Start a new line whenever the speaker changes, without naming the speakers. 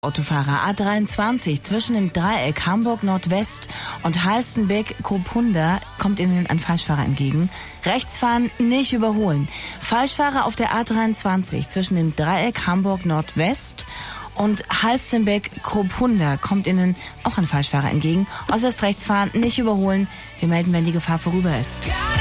Autofahrer A23 zwischen dem Dreieck Hamburg Nordwest und Halstenbek-Kropunda kommt Ihnen ein Falschfahrer entgegen. Rechts fahren, nicht überholen. Falschfahrer auf der A23 zwischen dem Dreieck Hamburg Nordwest und Halstenbek-Kropunda kommt Ihnen auch ein Falschfahrer entgegen. Äußerst rechts fahren, nicht überholen. Wir melden, wenn die Gefahr vorüber ist.